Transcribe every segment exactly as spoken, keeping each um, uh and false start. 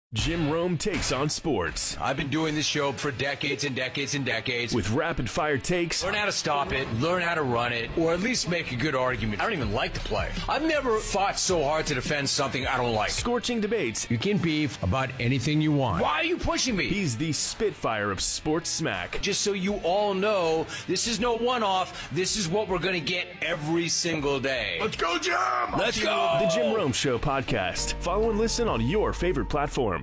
Jim Rome takes on sports. I've been doing this show for decades and decades and decades. With rapid-fire takes. Learn how to stop it, learn how to run it, or at least make a good argument. I don't even like to play. I've never fought so hard to defend something I don't like. Scorching debates. You can beef about anything you want. Why are you pushing me? He's the Spitfire of sports smack. Just so you all know, this is no one-off. This is what we're going to get every single day. Let's go, Jim! Let's go! The Jim Rome Show podcast. Follow and listen on your favorite platform.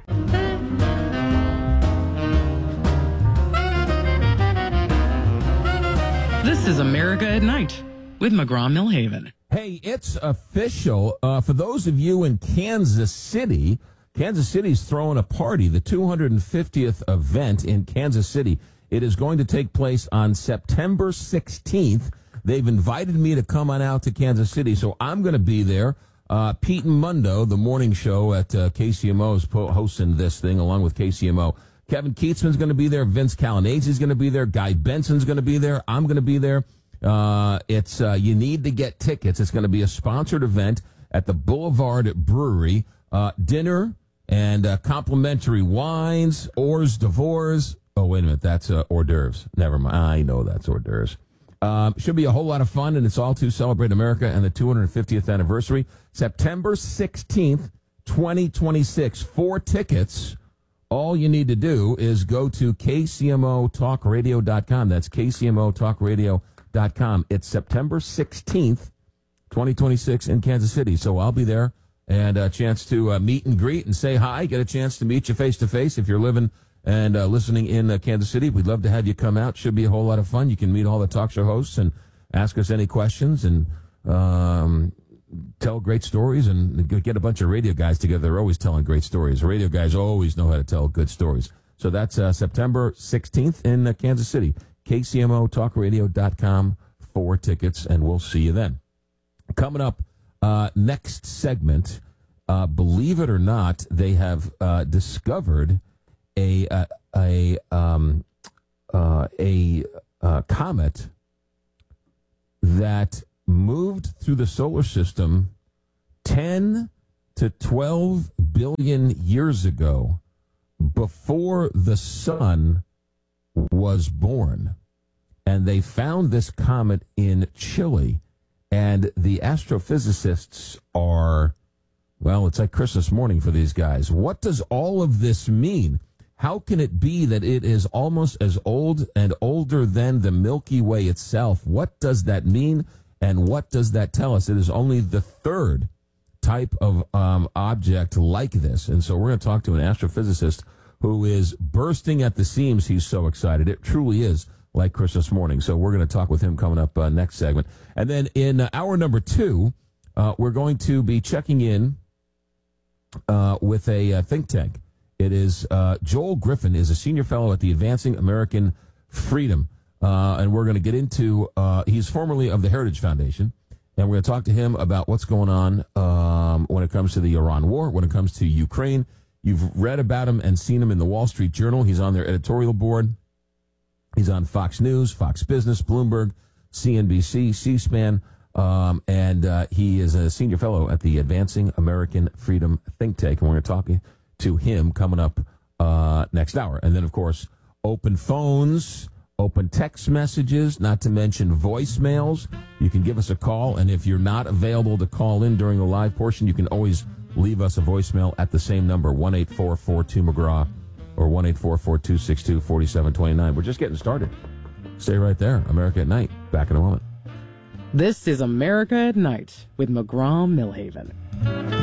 This is America at Night with McGraw-Millhaven. Hey, it's official. Uh, for those of you in Kansas City, Kansas City's throwing a party, the two hundred fiftieth event in Kansas City. It is going to take place on September sixteenth. They've invited me to come on out to Kansas City, so I'm going to be there. Uh, Pete and Mundo, the morning show at uh, K C M O, is po- hosting this thing along with K C M O. Kevin Keatsman's going to be there. Vince Calanese going to be there. Guy Benson's going to be there. I'm going to be there. Uh, it's uh, you need to get tickets. It's going to be a sponsored event at the Boulevard Brewery. Uh, dinner and uh, complimentary wines, hors d'oeuvres. Oh, wait a minute. That's uh, hors d'oeuvres. Never mind. I know that's hors d'oeuvres. Um, should be a whole lot of fun, and it's all to celebrate America and the two hundred fiftieth anniversary. September sixteenth, twenty twenty-six. Four tickets. All you need to do is go to K C M O talk radio dot com. That's K C M O talk radio dot com. It's September sixteenth, twenty twenty-six in Kansas City. So I'll be there, and a chance to uh, meet and greet and say hi. Get a chance to meet you face-to-face if you're living and uh, listening in uh, Kansas City. We'd love to have you come out. Should be a whole lot of fun. You can meet all the talk show hosts and ask us any questions and um, tell great stories and get a bunch of radio guys together. They're always telling great stories. Radio guys always know how to tell good stories. So that's uh, September sixteenth in uh, Kansas City. K C M O talk radio dot com for tickets, and we'll see you then. Coming up, uh, next segment, uh, believe it or not, they have uh, discovered a uh, a um, uh, a uh, comet that moved through the solar system ten to twelve billion years ago, before the sun was born. And they found this comet in Chile, and the astrophysicists are, well, it's like Christmas morning for these guys. What does all of this mean? How can it be that it is almost as old and older than the Milky Way itself? What does that mean, and what does that tell us? It is only the third type of um, object like this. And so we're going to talk to an astrophysicist who is bursting at the seams. He's so excited. It truly is like Christmas morning. So we're going to talk with him coming up uh, next segment. And then in uh, hour number two, uh, we're going to be checking in uh, with a uh, think tank. It is uh, Joel Griffin is a senior fellow at the Advancing American Freedom. Uh, and we're going to get into, uh, he's formerly of the Heritage Foundation. And we're going to talk to him about what's going on um, when it comes to the Iran war, when it comes to Ukraine. You've read about him and seen him in the Wall Street Journal. He's on their editorial board. He's on Fox News, Fox Business, Bloomberg, C N B C, C-SPAN, um, and uh, he is a senior fellow at the Advancing American Freedom think tank. And we're going to talk to him coming up uh, next hour. And then, of course, open phones, open text messages, not to mention voicemails. You can give us a call, and if you're not available to call in during the live portion, you can always leave us a voicemail at the same number, one eight four four two McGraw, or one eight four four two six two four seven two nine. We're just getting started. Stay right there. America at Night. Back in a moment. This is America at Night with McGraw-Millhaven.